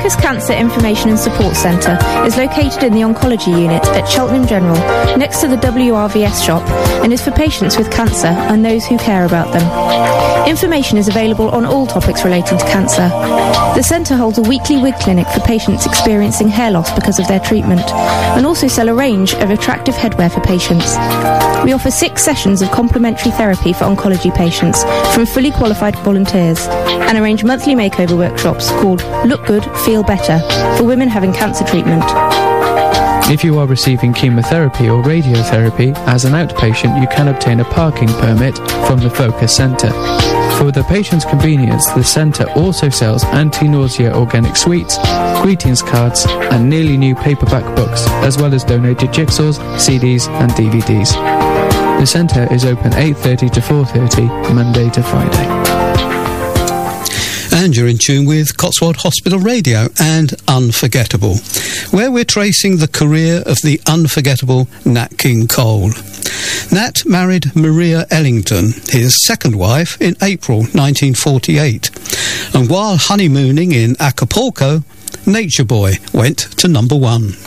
Focus Cancer Information and Support Centre is located in the Oncology Unit at Cheltenham General, next to the WRVS shop, and is for patients with cancer and those who care about them. Information is available on all topics relating to cancer. The centre holds a weekly wig clinic for patients experiencing hair loss because of their treatment, and also sell a range of attractive headwear for patients. We offer 6 sessions of complementary therapy for oncology patients from fully qualified volunteers, and arrange monthly makeover workshops called Look Good, Feel Better for women having cancer treatment. If you are receiving chemotherapy or radiotherapy as an outpatient, you can obtain a parking permit from the Focus Centre. For the patient's convenience, the centre also sells anti-nausea organic sweets, greetings cards and nearly new paperback books, as well as donated jigsaws, CDs and DVDs. The centre is open 8:30 to 4:30, Monday to Friday. And you're in tune with Cotswold Hospital Radio and Unforgettable, where we're tracing the career of the unforgettable Nat King Cole. Nat married Maria Ellington, his second wife, in April 1948. And while honeymooning in Acapulco, Nature Boy went to number 1.